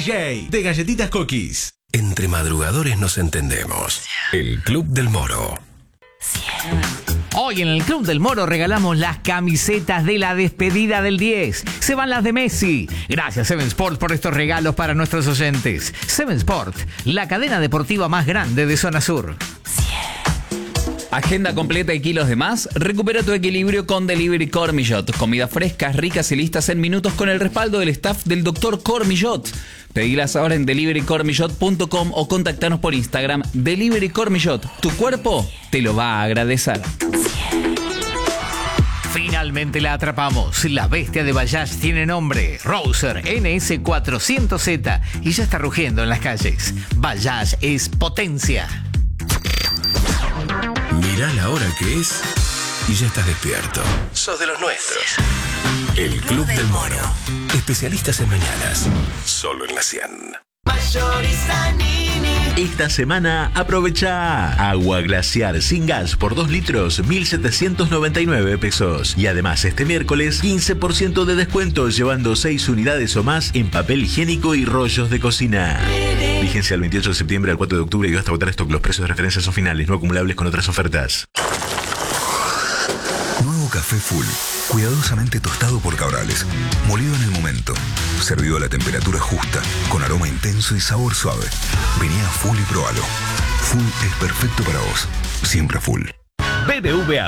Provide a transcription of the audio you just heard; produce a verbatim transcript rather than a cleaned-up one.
J de Galletitas Cookies. Entre madrugadores nos entendemos. El Club del Moro. Hoy en el Club del Moro regalamos las camisetas de la despedida del diez. Se van las de Messi. Gracias Seven Sport por estos regalos para nuestros oyentes. Seven Sport, la cadena deportiva más grande de Zona Sur. Agenda completa y kilos de más. Recupera tu equilibrio con Delivery Cormillot. Comidas frescas, ricas y listas en minutos con el respaldo del staff del doctor Cormillot. Pedilas ahora en delivery cormillot punto com o contactanos por Instagram. Delivery Cormillot. Tu cuerpo te lo va a agradecer. Finalmente la atrapamos. La bestia de Bayash tiene nombre. Rouser N S cuatrocientos Z y ya está rugiendo en las calles. Bayash es potencia. Mirá la hora que es y ya estás despierto. Sos de los nuestros. El Club del Moro. Especialistas en mañanas. Solo en la cien. Esta semana aprovecha agua glaciar sin gas por dos litros, mil setecientos noventa y nueve pesos. Y además este miércoles quince por ciento de descuento llevando seis unidades o más en papel higiénico y rollos de cocina. Vigencia del veintiocho de septiembre al cuatro de octubre y hasta agotar stock. Los precios de referencia son finales, no acumulables con otras ofertas. Nuevo café Full, cuidadosamente tostado por Cabrales, molido en el momento, servido a la temperatura justa, con aroma intenso y sabor suave. Vení a Full y probalo. Full es perfecto para vos, siempre Full. B B V A